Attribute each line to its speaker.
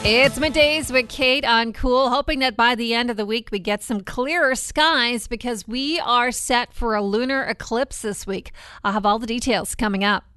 Speaker 1: It's Middays with Kate on Cool, hoping that by the end of the week we get some clearer skies because we are set for a lunar eclipse this week. I'll have all the details coming up.